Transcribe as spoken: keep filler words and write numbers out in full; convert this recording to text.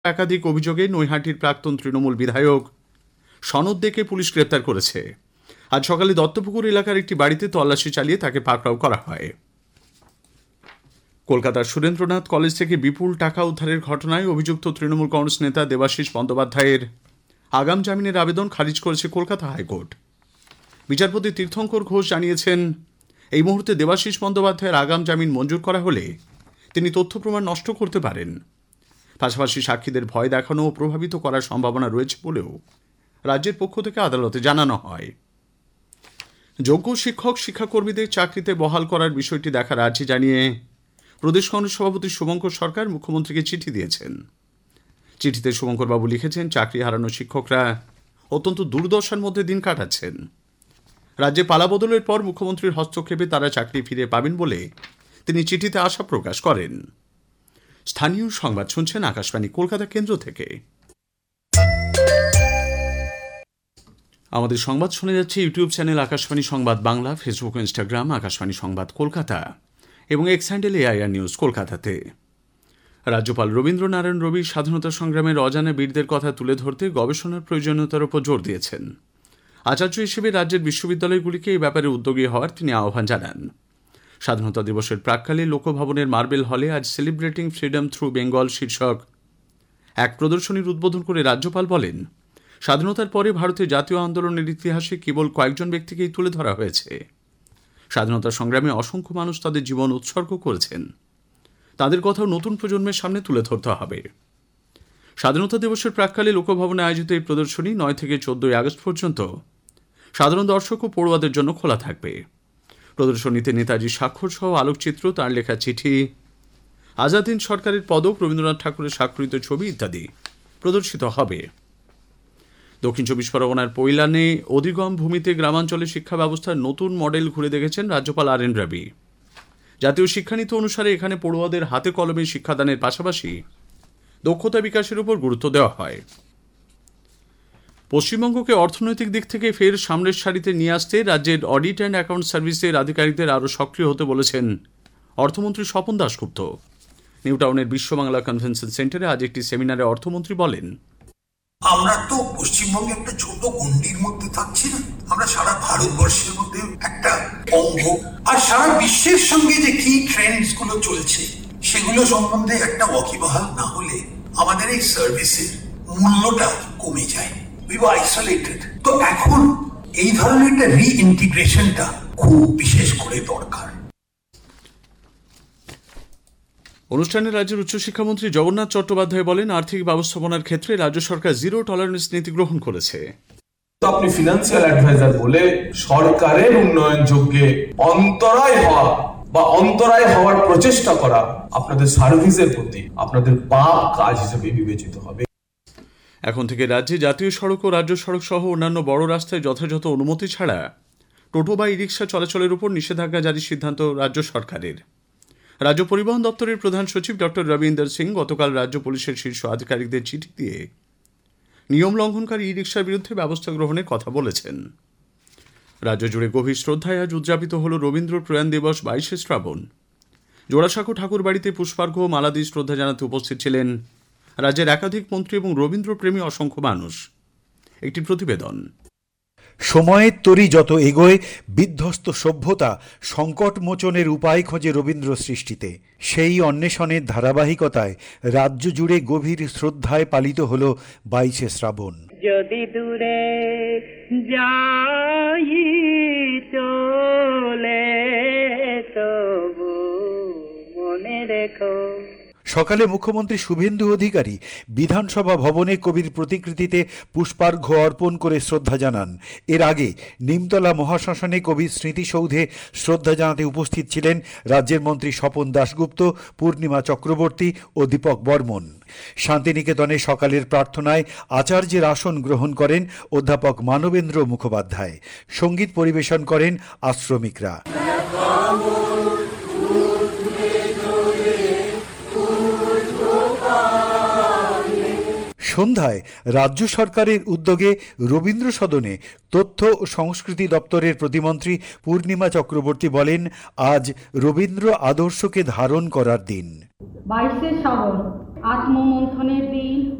একাধিক অভিযোগে নৈহাটির প্রাক্তন তৃণমূল বিধায়ক সনদ দেকে পুলিশ গ্রেপ্তার করেছে। আজ সকালে দত্তপুকুর এলাকার একটি বাড়িতে তল্লাশি চালিয়ে তাকে পাকড়াও করা হয়। কলকাতার সুরেন্দ্রনাথ কলেজ থেকে বিপুল টাকা উদ্ধারের ঘটনায় অভিযুক্ত তৃণমূল কংগ্রেস নেতা দেবাশিস বন্দ্যোপাধ্যায়ের আগাম জামিনের আবেদন খারিজ করেছে কলকাতা হাইকোর্ট। বিচারপতি তীর্থঙ্কর ঘোষ জানিয়েছেন, এই মুহূর্তে দেবাশিস বন্দ্যোপাধ্যায়ের আগাম জামিন মঞ্জুর করা হলে তিনি তথ্য প্রমাণ নষ্ট করতে পারেন। পাশাপাশি সাক্ষীদের ভয় দেখানো ও প্রভাবিত করার সম্ভাবনা রয়েছে বলেও রাজ্যের পক্ষ থেকে আদালতে জানানো হয়। যোগ্য শিক্ষক শিক্ষাকর্মীদের চাকরিতে বহাল করার বিষয়টি দেখার আর্জি জানিয়ে প্রদেশ কংগ্রেস সভাপতি শুভঙ্কর সরকার মুখ্যমন্ত্রীকে চিঠি দিয়েছেন। চিঠিতে শুভঙ্করবাবু লিখেছেন, চাকরি হারানো শিক্ষকরা অত্যন্ত দুর্দশার মধ্যে দিন কাটাচ্ছেন। রাজ্যে পালাবদলের পর মুখ্যমন্ত্রীর হস্তক্ষেপে তারা চাকরি ফিরে পাবেন বলে তিনি চিঠিতে আশা প্রকাশ করেন। স্থানীয় সংবাদ শুনছেন আকাশবাণী কলকাতা কেন্দ্র থেকে। আমাদের সংবাদ শোনা যাচ্ছে ইউটিউব চ্যানেল আকাশবাণী সংবাদ বাংলা, ফেসবুক ও ইনস্টাগ্রাম আকাশবাণী সংবাদ কলকাতা এবং এক্স হ্যান্ডেল এআইআর নিউজ কলকাতাতে। রাজ্যপাল রবীন্দ্রনারায়ণ রবি স্বাধীনতা সংগ্রামের অজানা বীরদের কথা তুলে ধরতে গবেষণার প্রয়োজনীয়তার উপর জোর দিয়েছেন। আচার্য হিসেবে রাজ্যের বিশ্ববিদ্যালয়গুলিকে এই ব্যাপারে উদ্যোগী হওয়ার তিনি আহ্বান জানান। স্বাধীনতা দিবসের প্রাক্কালে লোকভবনের মার্বেল হলে আজ সেলিব্রেটিং ফ্রিডম থ্রু বেঙ্গল শীর্ষক এক প্রদর্শনীর উদ্বোধন করে রাজ্যপাল বলেন, স্বাধীনতার পরে ভারতের জাতীয় আন্দোলনের ইতিহাসে কেবল কয়েকজন ব্যক্তিকেই তুলে ধরা হয়েছে। স্বাধীনতা সংগ্রামে অসংখ্য মানুষ তাদের জীবন উৎসর্গ করেছেন। তাদের কথাও নতুন প্রজন্মের সামনে তুলে ধরতে হবে। স্বাধীনতা দিবসের প্রাক্কালে লোকভবনে আয়োজিত এই প্রদর্শনী নয় থেকে চোদ্দই আগস্ট পর্যন্ত সাধারণ দর্শক ও পড়ুয়াদের জন্য খোলা থাকবে। প্রদর্শনীতে নেতাজির স্বাক্ষর সহ আলোকচিত্র, তাঁর লেখা চিঠি, আজাদ হিন্দ সরকারের পদক, রবীন্দ্রনাথ ঠাকুরের স্বাক্ষরিত ছবি ইত্যাদি প্রদর্শিত হবে। দক্ষিণ চব্বিশ পরগনার পৈলানে অধিগম ভূমিতে গ্রামাঞ্চলে শিক্ষা ব্যবস্থার নতুন মডেল ঘুরে দেখেছেন রাজ্যপাল আর এন রবি। জাতীয় শিক্ষানীতি অনুসারে এখানে পড়ুয়াদের হাতে কলমে শিক্ষাদানের পাশাপাশি দক্ষতা বিকাশের উপর গুরুত্ব দেওয়া হয়। পশ্চিমবঙ্গকে অর্থনৈতিক দিক থেকে ফের সামনের সারিতে নিয়ে আসতে রাজ্যের অডিট অ্যান্ড অ্যাকাউন্ট সার্ভিসের আধিকারিকদের আরও সক্রিয় হতে বলেছেন অর্থমন্ত্রী স্বপন দাশগুপ্ত। নিউ টাউনের বিশ্ববাংলা কনভেনশন সেন্টারে আজ একটি সেমিনারে অর্থমন্ত্রী বলেন, আমরা তো পশ্চিমবঙ্গে একটা ছোট গণ্ডির মধ্যে থাকছি না, আমরা সারা ভারতবর্ষের মধ্যে একটা অঙ্গ। আর সারা বিশ্বের সঙ্গে যে কি ট্রেন্ডস গুলো চলছে সেগুলো সম্বন্ধে একটা ওয়াকিবহাল না হলে আমাদের এই সার্ভিসের মূল্যটা কমে যায়। We were isolated. তো এখন এই ধরনের একটা রিইন্টিগ্রেশনটা খুব বিশেষ করে দরকার। অনুষ্ঠানে রাজ্যের উচ্চশিক্ষামন্ত্রী জগন্নাথ চট্টোপাধ্যায় বলেন, আর্থিক ব্যবস্থাপনার ক্ষেত্রে রাজ্য সরকার জিরো টলারেন্স নীতি গ্রহণ করেছে। আপনি ফিনান্সিয়াল অ্যাডভাইজার বলে সরকারের উন্নয়ন যোগ্যে অন্তরায় হওয়া বা অন্তরায় হওয়ার প্রচেষ্টা করা আপনাদের সার্ভিসের প্রতি আপনাদের পাপ কাজ হিসেবে বিবেচিত হবে। এখন থেকে রাজ্যে জাতীয় সড়ক ও রাজ্য সড়ক সহ অন্যান্য বড় রাস্তায় যথাযথ অনুমতি ছাড়া টোটো বা ই রিক্সা চলাচলের উপর নিষেধাজ্ঞা জারির সিদ্ধান্ত রাজ্য সরকারের। রাজ্য পরিবহন দপ্তরের প্রধান সচিব ডক্টর রবীন্দ্র সিং গতকাল রাজ্য পুলিশের শীর্ষ আধিকারিকদের চিঠি দিয়ে নিয়ম লঙ্ঘনকারী ই রিক্সার বিরুদ্ধে ব্যবস্থা গ্রহণের কথা বলেছেন। রাজ্য জুড়ে গভীর শ্রদ্ধায় আজ উদযাপিত হল রবীন্দ্র প্রয়াণ দিবস বাইশে শ্রাবণ। জোড়াসাঁকো ঠাকুর বাড়িতে পুষ্পার্ঘ্য ও মালা দিয়ে শ্রদ্ধা জানাতে উপস্থিত ছিলেন রাজ্যের একাধিক মন্ত্রী এবং রবীন্দ্রপ্রেমী অসংখ্য মানুষ। একটি প্রতিবেদন। সময়ের তরি যত এগোয়, বিধ্বস্ত সভ্যতা সংকট মোচনের উপায় খোঁজে রবীন্দ্র সৃষ্টিতে। সেই অন্বেষণের ধারাবাহিকতায় রাজ্য জুড়ে গভীর শ্রদ্ধায় পালিত হল বাইশে শ্রাবণ। যদি দূরে যাই চলে তবু মনে রেখো। সকালে মুখ্যমন্ত্রী শুভেন্দু অধিকারী বিধানসভা ভবনে কবির প্রতিকৃতিতে পুষ্পার্ঘ্য অর্পণ করে শ্রদ্ধা জানান। এর আগে নিমতলা মহাশ্মশানে কবির স্মৃতিসৌধে শ্রদ্ধা জানাতে উপস্থিত ছিলেন রাজ্যের মন্ত্রী স্বপন দাশগুপ্ত, পূর্ণিমা চক্রবর্তী ও দীপক বর্মন। শান্তিনিকেতনে সকালের প্রার্থনায় আচার্যের আসন গ্রহণ করেন অধ্যাপক মানবেন্দ্র মুখোপাধ্যায়। সঙ্গীত পরিবেশন করেন আশ্রমিকরা। সন্ধ্যায় রাজ্য সরকারের উদ্যোগে রবীন্দ্র সদনে তথ্য ও সংস্কৃতি দপ্তরের প্রতিমন্ত্রী পূর্ণিমা চক্রবর্তী বলেন, আজ রবীন্দ্র আদর্শকে ধারণ করার দিন। বাইশে শ্রাবণ আত্মমন্থনের দিন